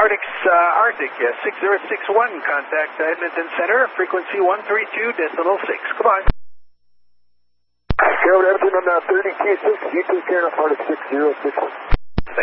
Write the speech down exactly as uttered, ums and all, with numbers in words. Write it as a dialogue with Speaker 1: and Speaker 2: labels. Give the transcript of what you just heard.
Speaker 1: Arctic, uh, Arctic, yes, six zero six one, contact Edmonton Center, frequency one three two decimal six. Goodbye.
Speaker 2: Carol Edmonton on uh, thirty Q six, you take care of Arctic six zero six one.